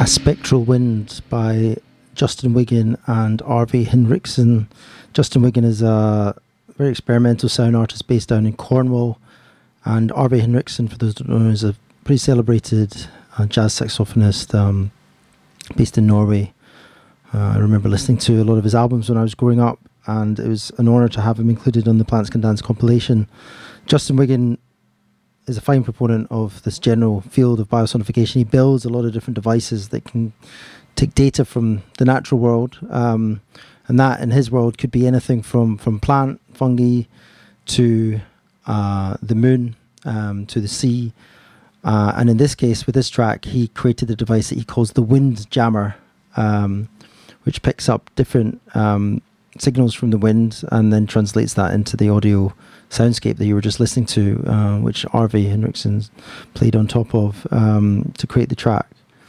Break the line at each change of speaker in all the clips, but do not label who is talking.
A Spectral Wind by Justin Wiggin and Arve Henriksen. Justin Wiggin is a very experimental sound artist based down in Cornwall, and Arve Henriksen, for those who don't know, is a pretty celebrated jazz saxophonist based in Norway. I remember listening to a lot of his albums when I was growing up, and it was an honour to have him included on the Plants Can Dance compilation. Justin Wiggin is a fine proponent of this general field of biosonification. He builds a lot of different devices that can take data from the natural world, and that in his world could be anything from plant, fungi, to the moon, to the sea. And in this case, with this track, he created a device that he calls the Wind Jammer, which picks up different signals from the wind and then translates that into the audio soundscape that you were just listening to, which Arve Henriksen played on top of to create the track.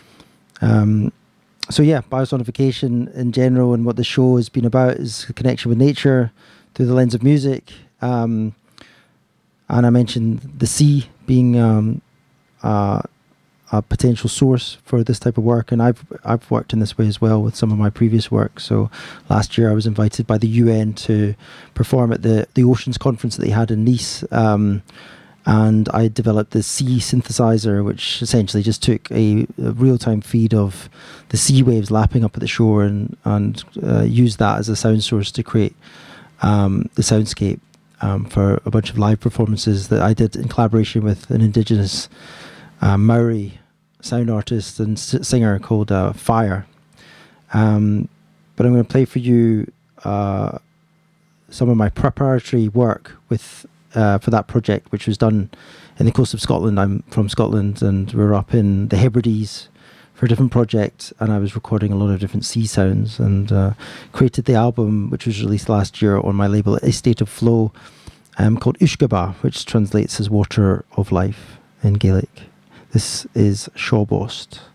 So yeah, biosonification in general, and what the show has been about is a connection with nature through the lens of music. And I mentioned the sea being a potential source for this type of work, and I've worked in this way as well with some of my previous work. So last year I was invited by the UN to perform at the Oceans Conference that they had in Nice, and I developed the sea synthesizer, which essentially just took a real-time feed of the sea waves lapping up at the shore and used that as a sound source to create the soundscape for a bunch of live performances that I did in collaboration with an indigenous Maori sound artist and singer called Fire. But I'm going to play for you some of my preparatory work with for that project, which was done in the coast of Scotland. I'm from Scotland, and we're up in the Hebrides for a different project, and I was recording a lot of different sea sounds, and created the album, which was released last year on my label A State of Flow, called Ushkaba, which translates as Water of Life in Gaelic. This is Shawbost.